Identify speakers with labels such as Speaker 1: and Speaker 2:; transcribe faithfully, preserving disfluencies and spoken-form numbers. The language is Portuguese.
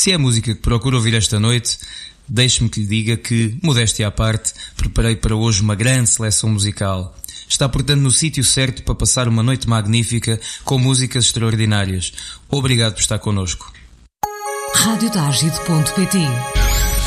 Speaker 1: Se é a música que procura ouvir esta noite, deixe-me que lhe diga que, modéstia à parte, preparei para hoje uma grande seleção musical. Está, portanto, no sítio certo para passar uma noite magnífica com músicas extraordinárias. Obrigado por estar connosco.
Speaker 2: rádio tágido ponto pt